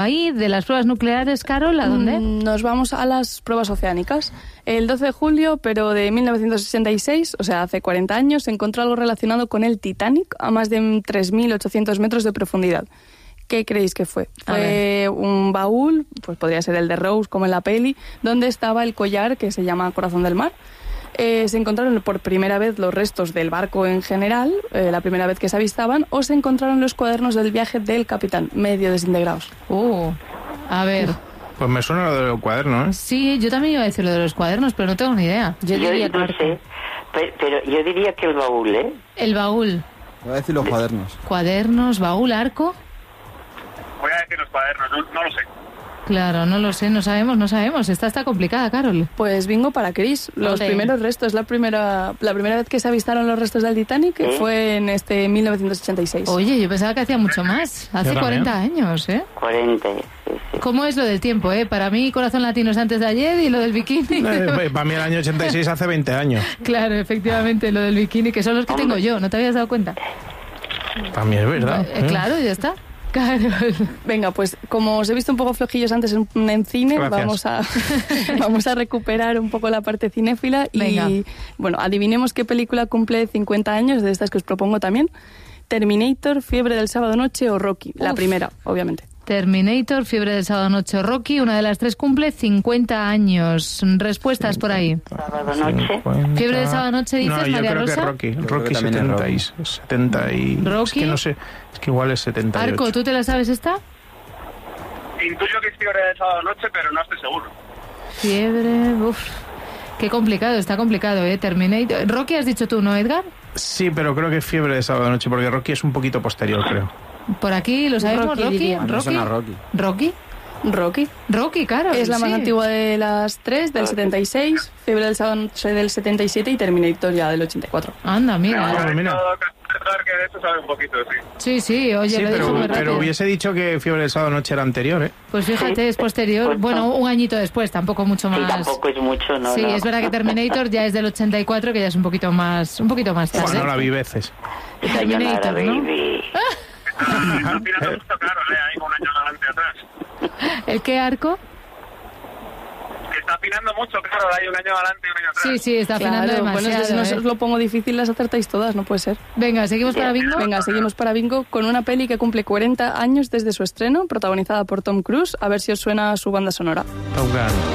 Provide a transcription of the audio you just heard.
Ahí, de las pruebas nucleares, Carol, ¿a dónde? Nos vamos a las pruebas oceánicas. El 12 de julio, pero de 1966, o sea, hace 40 años, se encontró algo relacionado con el Titanic a más de 3.800 metros de profundidad. ¿Qué creéis que fue? Fue un baúl, pues podría ser el de Rose, como en la peli, donde estaba el collar que se llama Corazón del Mar. Se encontraron por primera vez los restos del barco en general, la primera vez que se avistaban, o se encontraron los cuadernos del viaje del capitán, medio desintegrados. A ver. Pues me suena lo de los cuadernos, ¿eh? Sí, yo también iba a decir lo de los cuadernos, pero no tengo ni idea. Yo diría no sé, pero yo diría que el baúl, ¿eh? El baúl. Voy a decir los cuadernos. Cuadernos, baúl, arco. Voy a decir los cuadernos, no lo sé. Claro, no lo sé, no sabemos. Esta está complicada, Carol. Pues bingo para Chris. Los primeros restos, la primera vez que se avistaron los restos del Titanic fue en 1986. Oye, yo pensaba que hacía mucho más. Hace 40 años, ¿eh? 40, sí. ¿Cómo es lo del tiempo, eh? Para mí, Corazón Latino es antes de ayer y lo del bikini... Para mí el año 86 hace 20 años. Claro, efectivamente, lo del bikini, que son los que tengo yo. ¿No te habías dado cuenta? Para mí es verdad. Claro, ya está. Carol. Venga, pues como os he visto un poco flojillos antes en cine, vamos a recuperar un poco la parte cinéfila y, bueno, adivinemos qué película cumple 50 años, de estas que os propongo también. Terminator, Fiebre del Sábado Noche o Rocky. La primera, obviamente. Terminator, Fiebre del Sábado Noche o Rocky, una de las tres cumple 50 años. Respuestas por ahí. Sábado Noche. Fiebre del Sábado Noche, dices, no, yo María creo Rosa. Que Rocky 70 y... Rocky. Es que no sé, es que igual es 78. Arco, ¿tú te la sabes esta? Intuyo que es Fiebre del Sábado Noche, pero no estoy seguro. Fiebre, qué complicado, está complicado, Terminator. Rocky has dicho tú, ¿no, Edgar? Sí, pero creo que es Fiebre de Sábado Noche, porque Rocky es un poquito posterior, creo. Por aquí lo sabemos, Rocky. Rocky, claro. Es la más antigua de las tres, del 76, Fiebre del Sábado Noche del 77 y Terminator ya del 84. Anda, mira. Que de eso sabe un poquito, sí. Sí, oye, sí, lo dijo muy rápido. Pero hubiese dicho que Fiebre del Sábado Noche era anterior, ¿eh? Pues fíjate, es posterior. Bueno, un añito después, tampoco mucho más. Sí, tampoco es mucho, ¿no? Sí, no. Es verdad que Terminator ya es del 84, que ya es un poquito más tarde. Bueno, la vi veces. Terminator, ¿no? Está opinando justo, claro, hay un año adelante atrás. ¿El qué, Arco? Que está afinando mucho, claro, hay un año adelante y un año atrás. Sí, está afinando demasiado. Bueno, si no os lo pongo difícil, las acertáis todas, no puede ser. Venga, ¿seguimos para bingo? Venga, seguimos para bingo con una peli que cumple 40 años desde su estreno, protagonizada por Tom Cruise. A ver si os suena su banda sonora. Top Gun.